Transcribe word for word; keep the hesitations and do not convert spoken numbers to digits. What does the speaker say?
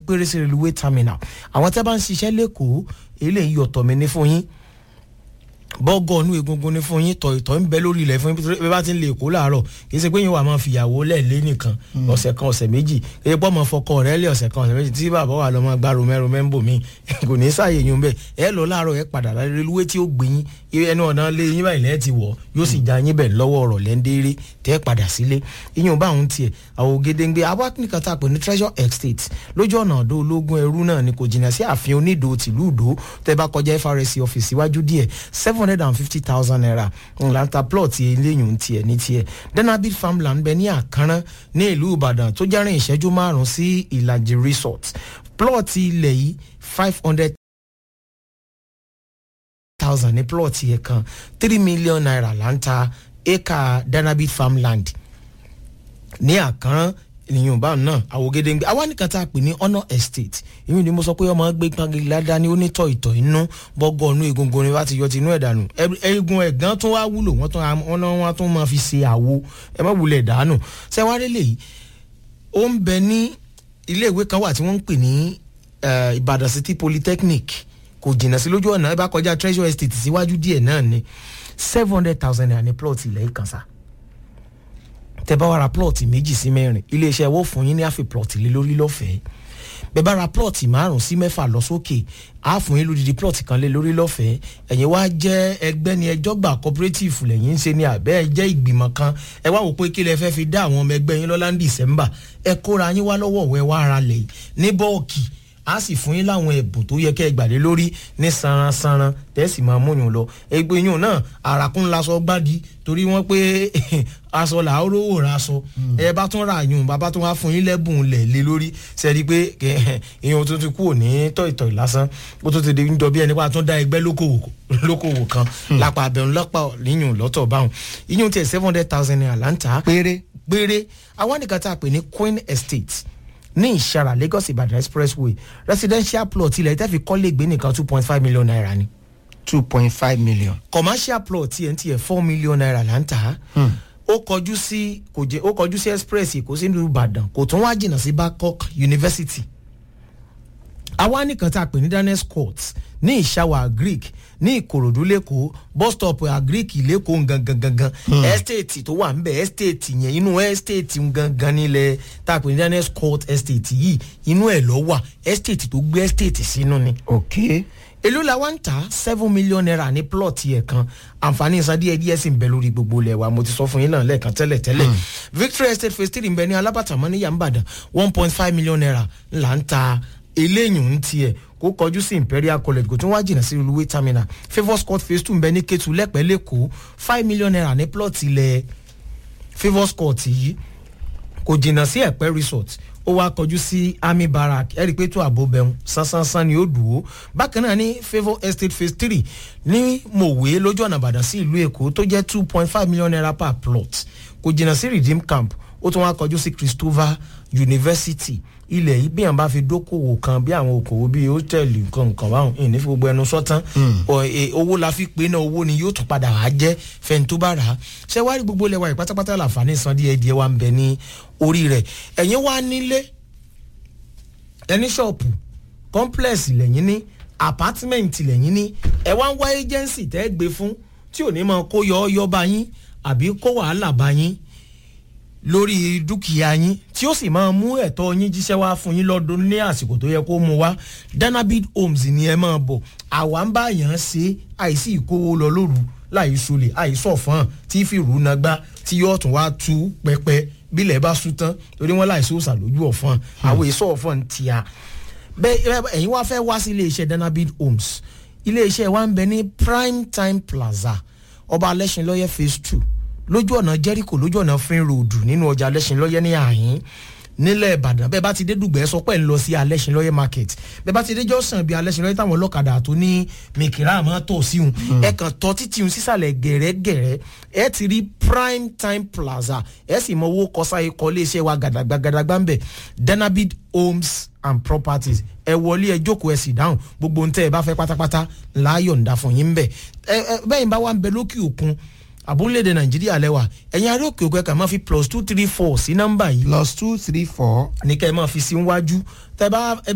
péré sí railway terminal àwọn tẹ́ bá ń ṣiṣẹ́ lẹ́kọ̀ọ́ eléyìí ọ̀tọ̀ mi ní fún yín bọ́gọ̀ ọ̀nù egungun ní fún yín tọ̀ ìtọ̀ ń bẹ lórí ilẹ̀ fún yín bí bá ti ń lè kó láàárọ̀ kì í ṣe pé yín wà máa fìyàwó lẹ́ẹ̀lé nìkan ọ̀sẹ̀ kan ọ̀sẹ̀ méjì kì í pọ́ mọ́ fọkọ rẹ̀ lé ọ̀sẹ̀ kan ọ̀sẹ̀ méjì tí bàbá wà lọ́mọ gbá romẹ́ro mẹ́ńbò mi kò ní sáàyè yín bẹ́ẹ̀ ẹ lọ láàárọ̀ ẹ padà reluwé tí ó gbé yín ẹnu ọ̀nà lé yín báyìí lẹ́ẹ̀ ti wọ̀ yóò sì já yín bẹ̀ lọ́wọ́ ọ̀rọ̀ lẹ́ńdẹ́rẹ́ tẹ́ padà sílé iyún bá òun tiẹ̀ àwọn ògèdèǹgbé abákùnìkan tá a pè ní treasure estate lójú ọ̀nà ọ̀dọ́ ológun ẹrú náà ni kò jìnnà sí ààfin onídòó tìlú ìdó tẹ́ bá kọjá F R S C ọ́fíìsì iwájú díẹ̀ seven hundred and fifty thousand naira ńláńtà plot eléyìí tiẹ̀ ní tiẹ̀ denabit farmland bẹ ní àkànrán ní ìlú ìbàdàn tó jẹ́rìn ìṣẹ́jú márùn-ún sí ìlàjì resort plot ilẹ̀ yìí five hundred thousand ní plot yẹn kan three million naira láńtà acre denabit farmland ní àkànrán ènìyàn báwọn náà àwògedengbe àwa nìkan tá a pè ní honor estate ìyún ni mo sọ pé ọmọ gbé gbàgede ládàá ní onítọ̀ ìtọ̀ inú bọ́gọ́ ọ̀nù egungun ni wá ti yọ ti inú ẹ̀ dànù egun ẹ̀gán tún wá wúlò wọ́n tún wọ́n tún máa fi ṣe àwo ẹ má wulẹ̀ dànù sẹ́wárẹ́ lè yìí ó ń bẹ ní iléèwé kan wà tí wọ́n ń pè ní Ìbàdàn City Polytechnic kò jìnnà sí lójú ọ̀nà ẹ bá kọjá treasure estate síwájú díẹ̀ náà ni seven hundred thousand naira ní plot ilẹ̀ yìí kan sá tẹ́ bá wá ra plot méjì sí mẹ́rin iléeṣẹ́ wọ́n fún yín ní àfi plot lé lórí lọ́fẹ̀ẹ́ bẹ́ẹ̀ bá ra plot márùn sí mẹ́fà lọ sókè á fún yín lódìdí plot kan lé lórí lọ́fẹ̀ẹ́ ẹ̀yin wá jẹ́ ẹgbẹ́ ni ẹjọ́ gbà cooperative lẹ́yìn ń ṣe ní àbẹ́ ẹ jẹ́ ìgbìmọ̀ kan ẹ wá wò pé kí lẹ fẹ́ fi dá àwọn ọmọ ẹgbẹ́ yín lọ́lá ní December ẹ kóra yín wá lọ́wọ́ wẹ́ wá ara lẹ̀ ní bọ́ọ̀kì a sì fún yín láwọn ẹ̀bùn tó yẹ kẹ́ ẹ gbàdé lórí ní sanransanran tẹ́sí máa múyàn lọ ẹgbẹ́ yín náà àràkún lasọ gbági torí wọ́n pé aṣọ làárọ̀ wò ra aṣọ ẹ bá tún ra yún bàbá tó wá fún yín lẹ́bùn lẹ̀ lé lórí sẹ́ni pé èèyàn tó ti kú òní tọ̀ìtọ̀ lásán ó tó ti di ń jọ bí ẹni pé a tún dá ẹgbẹ́ lókòwò kan lápá abẹ́rún lọ́pàá níyùn lọ́tọ̀ báwọn iyún tiẹ̀ seven hundred thousand naira láǹtà péré péré àwọn nìkan tá a pè ní Queen Estate ní ìṣàrà Lagos Ìbàdàn expressway residential plot ilẹ̀ tẹ́ fi kọ́lé gbé nìkan two point five million naira ni. two point five million. commercial plot tiẹ̀ ń tiẹ̀ four million naira là ń tà á. ó kọjú sí kò jẹ́ ó kọjú sí express kò sí ní Ìbàdàn kò tún wá jìnnà sí Babcock University. àwa nìkan tá a pè ní Daniels Court ní ìṣàwà Greek ní Ìkòròdú lẹ́kọ̀ọ́ bus stop Greek lẹ́kọ̀ọ́ gangan gangan estate tó wà ńbẹ̀ estate yẹn inú estate gangan nílẹ̀ tá a pè ní Daniels Court estate yìí inú ẹ̀ ló wà estate tó gbé estate sínú ni. ok èló la wá ń tà seven million naira ní plot yẹn kan àǹfààní ìsan díẹ̀ díẹ̀ sì ń bẹ lórí gbogbo ilẹ̀ wa mo ti sọ fún yín náà lẹ́ẹ̀kan tẹ́lẹ̀ tẹ́lẹ̀ Victory Estate phase three ń bẹ ní Alábàtàmọ́ ní Yàmbàdàn one point five million naira là ń ta eléyìí ń tiẹ̀ kó kọjú sí Imperial College kò tún wá jìnnà sí railway terminal Favours Court phase two ń bẹ ní Kétu lẹ́pẹ́ lẹ́kọ̀ọ́ five million naira ní plot ilẹ̀ Favours Court yìí kò jìnnà sí Ẹ̀pẹ́ resort ó wá kọjú sí Army Barrack ẹ̀rí pé tó àbò bẹ̀rù sánsánsán ni ó dùn ó bákan náà ní Favour Estate phase three ní Mòwe lójú ọ̀nà Ìbàdàn sí ìlú Èkó tó jẹ́ two point five million naira per plot kò jìnnà sí Redeem Camp ó tún wá kọjú sí Christopher University ilẹ̀ yìí bí àwọn bá fi dókòwò kan bí àwọn òkòwò bíi hòtẹ́ẹ̀lì nǹkan nǹkan báwọn ìní fi gbogbo ẹnu sọ́tán owó la fi pé náà owó ni yóò tún padà wá jẹ́ fẹ́ni tó bá rà á ṣé wàá rí gbogbo lẹ́wà ìpátápátá làǹfààní san díẹ̀ díẹ̀ wà ń bẹ ní orí rẹ̀ ẹ̀yin wá nílé ẹni ṣọ́ọ̀pù complex lẹ́yìn ní apartment lẹ́yìn ní ẹ wá ń wá agency tẹ́ gbé fún tí ò ní máa kó yọ ọ́ yọ bá yín àbí kó wàhálà bá yín lórí dúkìá yín tí ó sì máa mú ẹ̀tọ́ yín jíṣẹ́ wá fún yín lọ́dún ní àsìkò tó yẹ kó mú wá Danabid Homes ni ẹ máa bọ̀ àwa ń bá yàn ṣe àìsí ìkówó lọ lóru láì ṣolè àìsọ̀fọ́n tí fi rú nagbá tí yóò tún wá tú pẹpẹ bílẹ̀ bá sú tán torí wọ́n láì sóòsà lójú ọ̀fọ́n àwọn èso ọ̀fọ́n ti a bẹ́ẹ̀ ẹ̀yin wá fẹ́ wá sí iléeṣẹ́ Danabid Homes iléeṣẹ́ wa ń bẹ ní Prime Time Plaza ọba Alẹ́ṣinlọ́yẹ́ phase two lójú ọ̀nà Jericho lójú ọ̀nà Frin Road nínú ọjà Alẹ́ṣinlọ́yẹ́ ní àhín nílẹ̀ Ìbàdàn bẹ́ẹ̀ bá ti dé Dùgbẹ́ sọ pé ń lọ sí Alẹ́ṣinlọ́yẹ́ market bẹ́ẹ̀ bá ti dé jọ́sàn bíi Alẹ́ṣinlọ́yẹ́ táwọn ọlọ́kadà tó ní mìkìrà àmọ́ tọ̀ sí un ẹ kàn tọ́ títí un sísàlẹ̀ gẹ̀rẹ́gẹ̀rẹ́ ẹ ti rí Prime Time Plaza ẹ sì mọ owó kọsá ikọ̀ iléeṣẹ́ wa gàdàgbàgàdàgbà ń bẹ̀ Danabid Homes and Properties ẹ wọlé ẹ jókòó ẹ sì dáhùn gbogbo ntẹ́ ẹ bá fẹ́ pátápátá láyọ̀ ǹda fún yín bẹ̀ ẹ bẹ́ẹ̀ bá wà ń bẹ lókè òkun àbúlédè Nàìjíríà lẹ́wà ẹ̀yin ará òkè òkè ká máa fi plus two three four sí nọ́mbà yìí plus two three four ní kẹ́ ẹ máa fi sí wájú tẹ́ bá